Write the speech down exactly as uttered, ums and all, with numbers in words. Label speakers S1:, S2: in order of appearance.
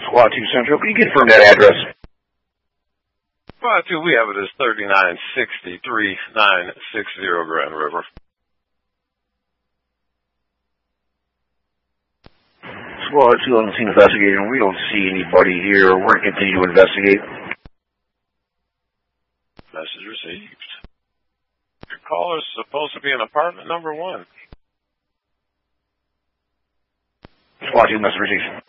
S1: Squad two Central, can you confirm that address?
S2: Squad two, we have it as thirty-nine sixty, thirty-nine sixty Grand River.
S1: Squad two on the scene investigating. We don't see anybody here. We're going to continue to investigate.
S2: Message received. Your caller is supposed to be in apartment number one.
S1: Squad two, message received.